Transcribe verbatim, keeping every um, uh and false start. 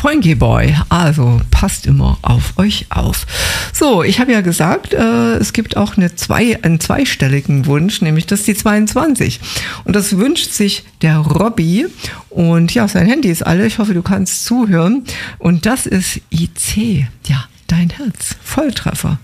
Frankie Boy. Also passt immer auf euch auf. So, ich habe ja gesagt, äh, es gibt auch eine zwei, einen zweistelligen Wunsch, nämlich das ist die zweiundzwanzig. Und das wünscht sich der Robby. Und ja, sein Handy ist alle. Ich hoffe, du kannst zuhören. Und das ist I C. Ja, dein Herz. Volltreffer.